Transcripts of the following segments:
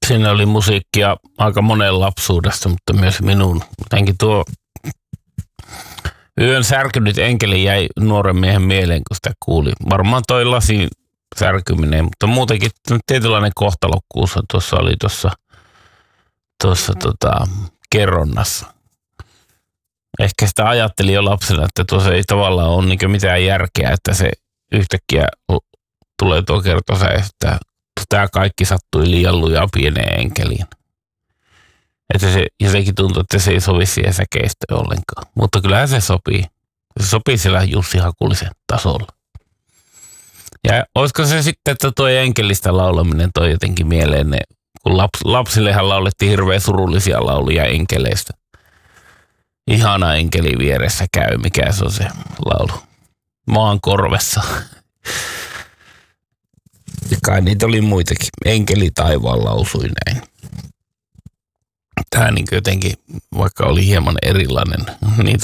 Siinä oli musiikkia aika monen lapsuudesta, mutta myös minun. Jotenkin tuo Yön särkynyt enkeli jäi nuoren miehen mieleen, kun sitä kuuli. Varmaan toi lasin särkyminen, mutta muutenkin tietynlainen kohtalokkuus tuossa oli tuossa kerronnassa. Ehkä sitä ajattelin jo lapsena, että tuossa ei tavallaan ole niin mitään järkeä, että se yhtäkkiä tulee tuo kertosa, että tämä kaikki sattui liian lujaa pieneen enkeliin. Että se jotenkin tuntuu, että se ei sovi siihen säkeistöön ollenkaan. Mutta kyllähän se sopii. Se sopii siellä Jussi Hakulisen tasolla. Ja olisiko se sitten, että tuo enkelistä laulaminen toi jotenkin mieleen, kun lapsillehan laulettiin hirveän surullisia lauluja enkeleistä. Ihana enkeli vieressä käy, mikä se on se laulu. Maan korvessa. Ja kai niitä oli muitakin. Enkeli taivaan lausui näin. Tämä niin jotenkin, vaikka oli hieman erilainen, niin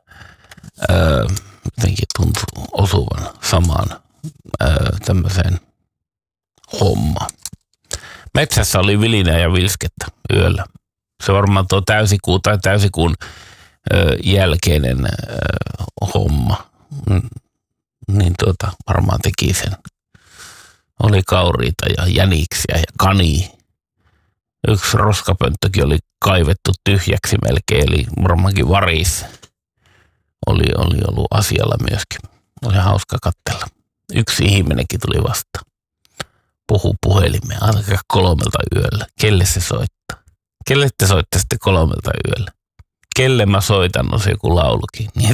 jotenkin tuntui osuvan samaan tämmöiseen hommaan. Metsässä oli vilinää ja vilskettä yöllä. Se varmaan tuo täysikuun jälkeinen homma, niin varmaan teki sen. Oli kauriita ja jäniksiä ja kania. Yksi roskapönttökin oli kaivettu tyhjäksi melkein, eli varmaankin varis oli ollut asialla myöskin. Oli hauska katsella. Yksi ihminenkin tuli vastaan. Puhu puhelimeen ainakaan 3 yöllä. Kelle se soittaa? Kelle te soitte sitten 3 yöllä? Kelle mä soitan, on se joku laulukin. Niin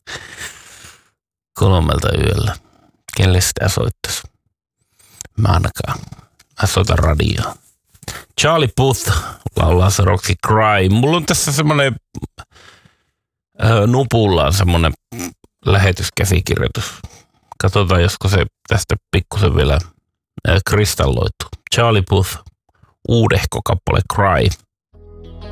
3 yöllä. Kelle sitä soittaisi? Mä ainakaan. Mä soitan radioon. Charlie Puth laulaa se Roxy Cry. Mulla on tässä semmonen nupullaan semmonen lähetyskäsikirjoitus. Katsotaan, josko se tästä pikkusen vielä kristalloituu. Charlie Puth, uudehko kappale Cry.